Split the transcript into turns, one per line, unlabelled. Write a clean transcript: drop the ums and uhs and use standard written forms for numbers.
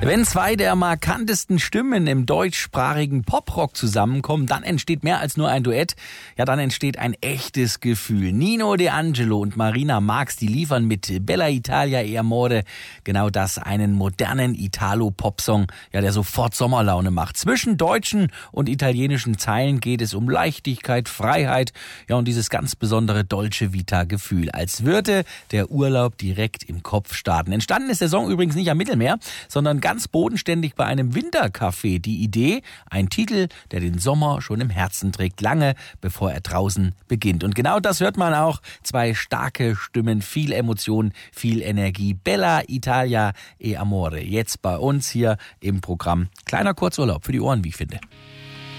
Wenn zwei der markantesten Stimmen im deutschsprachigen Poprock zusammenkommen, dann entsteht mehr als nur ein Duett. Ja, dann entsteht ein echtes Gefühl. Nino De Angelo und Marina Marx, die liefern mit Bella Italia e Amore genau das, einen modernen Italo-Pop-Song, ja, der sofort Sommerlaune macht. Zwischen deutschen und italienischen Zeilen geht es um Leichtigkeit, Freiheit, ja, und dieses ganz besondere Dolce Vita-Gefühl, als würde der Urlaub direkt im Kopf starten. Entstanden ist der Song übrigens nicht am Mittelmeer, sondern ganz bodenständig bei einem Wintercafé. Die Idee, ein Titel, der den Sommer schon im Herzen trägt, lange bevor er draußen beginnt. Und genau das hört man auch. Zwei starke Stimmen, viel Emotion, viel Energie. Bella Italia e Amore. Jetzt bei uns hier im Programm. Kleiner Kurzurlaub für die Ohren, wie ich finde.